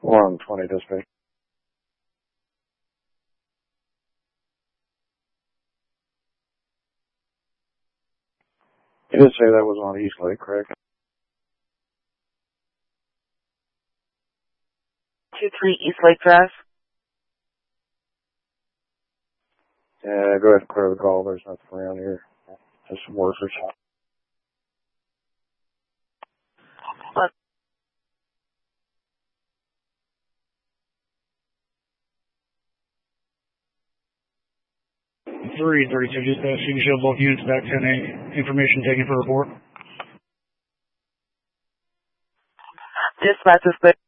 120 dispatch. You did say that was on East Lake, correct? 23 East Lake Drive. Yeah, go ahead and clear the call. There's nothing around here. Just some workers. What? 332 dispatch. You can show both units back 10-8. Information taken for report. Dispatch is